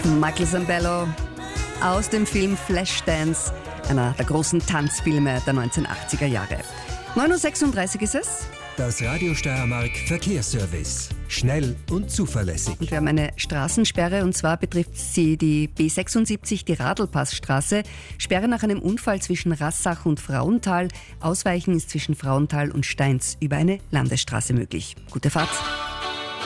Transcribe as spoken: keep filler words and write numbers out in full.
Michael Zambello aus dem Film Flashdance, einer der großen Tanzfilme der neunzehnhundertachtziger Jahre. neun Uhr sechsunddreißig ist es. Das Radio Steiermark Verkehrsservice. Schnell und zuverlässig. Und wir haben eine Straßensperre, und zwar betrifft sie die B sechsundsiebzig, die Radlpassstraße. Sperre nach einem Unfall zwischen Rassach und Frauenthal. Ausweichen ist zwischen Frauenthal und Steins über eine Landesstraße möglich. Gute Fahrt.